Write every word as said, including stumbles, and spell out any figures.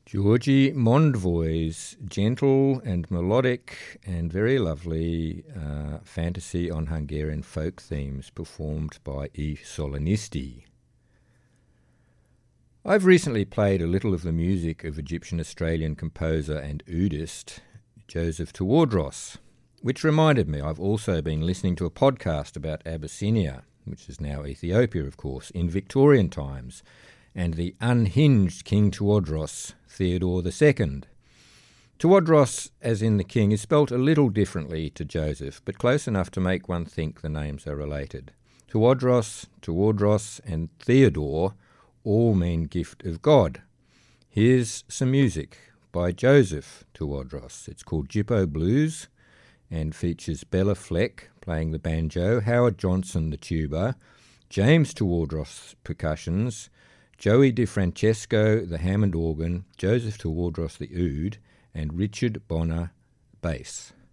Georgy Mondvoy's gentle and melodic and very lovely uh, fantasy on Hungarian folk themes performed by E. Solonisti. I've recently played a little of the music of Egyptian-Australian composer and oudist Joseph Tewodros, which reminded me I've also been listening to a podcast about Abyssinia, which is now Ethiopia, of course, in Victorian times, and the unhinged King Tewodros, Theodore the Second. Tewodros, as in the king, is spelt a little differently to Joseph, but close enough to make one think the names are related. Tewodros, Tewodros, and Theodore all mean gift of God. Here's some music by Joseph Tewodros. It's called Jippo Blues and features Bella Fleck playing the banjo, Howard Johnson the tuba, James Tewodros percussions, Joey DeFrancesco the Hammond organ, Joseph Tewodros the oud, and Richard Bonner bass.